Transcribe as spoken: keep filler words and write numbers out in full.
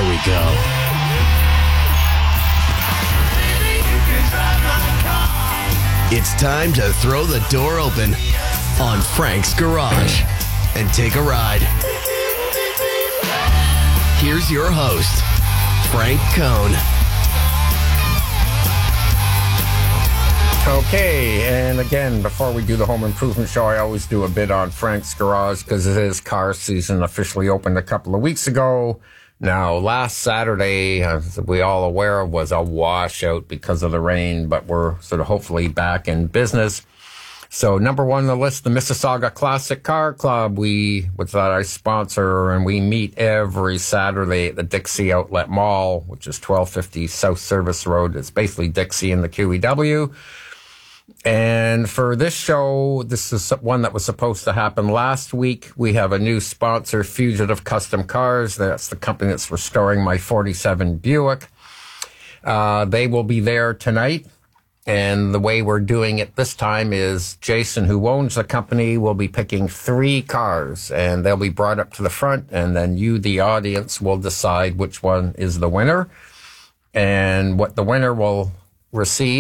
There we go. It's time to throw the door open on Frank's Garage and take a ride. Here's your host, Frank Cohn. Okay, and again, before we do the home improvement show, I always do a bit on Frank's Garage because it is car season. Officially opened a couple of weeks ago. Now, last Saturday, as we all aware of, was a washout because of the rain, but we're sort of hopefully back in business. So number one on the list, the Mississauga Classic Car Club, we, with that I sponsor, and we meet every Saturday at the Dixie Outlet Mall, which is twelve fifty South Service Road. It's basically Dixie and the Q E W. And for this show, this is one that was supposed to happen last week. We have a new sponsor, Fugitive Custom Cars. That's the company that's restoring my forty-seven Buick. Uh, they will be there tonight. And the way we're doing it this time is Jason, who owns the company, will be picking three cars. And they'll be brought up to the front. And then you, the audience, will decide which one is the winner. And what the winner will receive